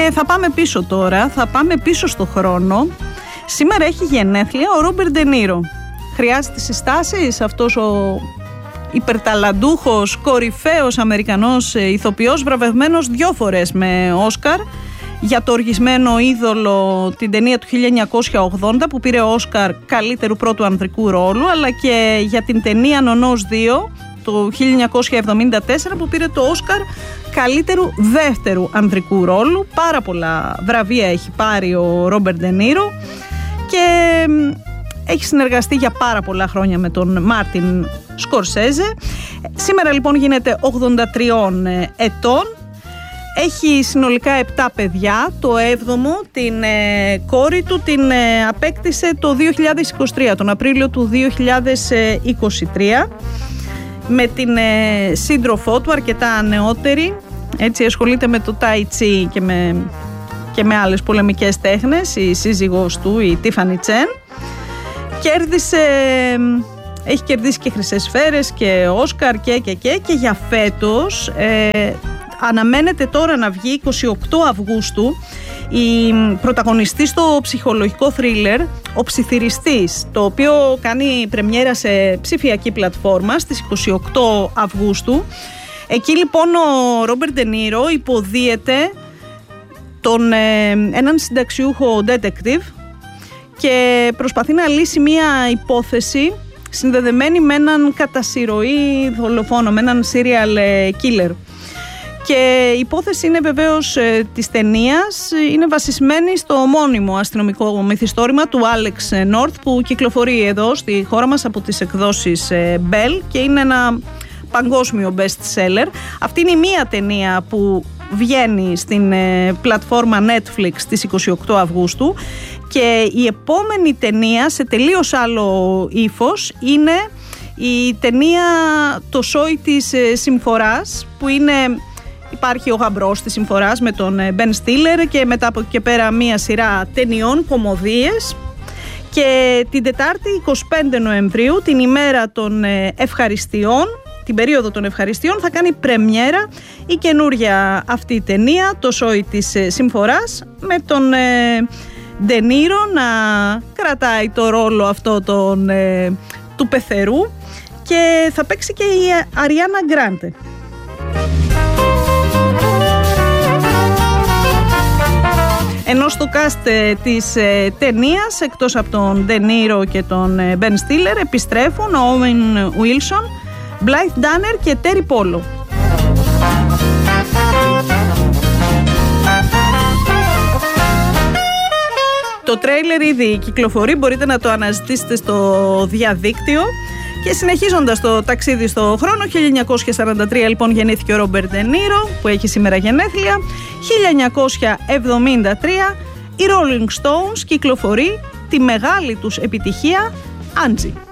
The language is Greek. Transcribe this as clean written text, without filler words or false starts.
Και θα πάμε πίσω τώρα, θα πάμε πίσω στο χρόνο. Σήμερα έχει γενέθλια ο Ρόμπερτ Ντε Νίρο. Χρειάζεται συστάσεις αυτός ο υπερταλαντούχος, κορυφαίος Αμερικανός ηθοποιός, βραβευμένος 2 φορές με Όσκαρ για το οργισμένο είδωλο, την ταινία του 1980 που πήρε Όσκαρ καλύτερου πρώτου ανδρικού ρόλου, αλλά και για την ταινία Νονός 2 το 1974 που πήρε το Όσκαρ καλύτερου δεύτερου ανδρικού ρόλου. Πάρα πολλά βραβεία έχει πάρει ο Ρόμπερτ Ντε Νίρο και έχει συνεργαστεί για πάρα πολλά χρόνια με τον Μάρτιν Σκορσέζε. Σήμερα λοιπόν γίνεται 83 ετών. Έχει συνολικά 7 παιδιά. Το 7ο, την κόρη του, την απέκτησε το 2023, τον Απρίλιο του 2023, με την σύντροφό του, αρκετά νεότερη. Έτσι ασχολείται με το Tai Chi και με άλλες πολεμικές τέχνες, η σύζυγός του, η Τίφανι Τσεν. Έχει κερδίσει και χρυσές σφαίρες και Όσκαρ και για φέτος αναμένεται τώρα να βγει 28 Αυγούστου η πρωταγωνιστή στο ψυχολογικό θρίλερ «Ο Ψιθυριστής», το οποίο κάνει πρεμιέρα σε ψηφιακή πλατφόρμα στις 28 Αυγούστου. Εκεί λοιπόν ο Ρόμπερτ Ντε Νίρο υποδίεται έναν συνταξιούχο detective και προσπαθεί να λύσει μια υπόθεση συνδεδεμένη με έναν κατά συρροή δολοφόνο, με έναν serial killer. Και η υπόθεση είναι βεβαίως της ταινίας, είναι βασισμένη στο ομώνυμο αστυνομικό μυθιστόρημα του Άλεξ Νόρθ που κυκλοφορεί εδώ στη χώρα μας από τις εκδόσεις Bell και είναι ένα παγκόσμιο best seller. Αυτή είναι η μία ταινία που βγαίνει στην πλατφόρμα Netflix στις 28 Αυγούστου και η επόμενη ταινία σε τελείως άλλο ύφος είναι η ταινία «Το Σόι της Συμφοράς» που είναι... Υπάρχει ο γαμπρός της Συμφοράς με τον Μπεν Στίλερ και μετά από εκεί και πέρα μία σειρά ταινιών, κωμωδίες. Και την Τετάρτη 25 Νοεμβρίου, την ημέρα των ευχαριστειών, την περίοδο των ευχαριστειών, θα κάνει πρεμιέρα η καινούρια αυτή ταινία, «Το Σόι της Συμφοράς», με τον Ντε Νίρο να κρατάει το ρόλο αυτό του πεθερού και θα παίξει και η Αριάνα Γκράντε. Ενώ στο cast της ταινίας, εκτός από τον Ντε Νίρο και τον Μπεν Στίλερ, επιστρέφουν ο Owen Wilson, Blythe Danner και Terry Polo. Το τρέιλερ ήδη κυκλοφορεί, μπορείτε να το αναζητήσετε στο διαδίκτυο. Και συνεχίζοντας το ταξίδι στο χρόνο, 1943 λοιπόν γεννήθηκε ο Ρόμπερτ Ντε Νίρο, που έχει σήμερα γενέθλια. 1973 οι Rolling Stones κυκλοφορεί τη μεγάλη τους επιτυχία «Angie».